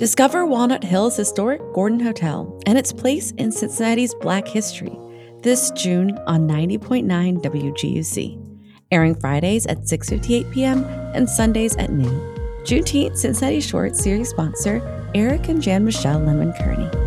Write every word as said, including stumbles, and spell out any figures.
Discover Walnut Hill's historic Gordon Hotel and its place in Cincinnati's Black history this June on ninety point nine W G U C, airing Fridays at six fifty-eight p.m. and Sundays at noon. Juneteenth Cincinnati Short series sponsor Eric and Jan Michelle Lemon Kearney.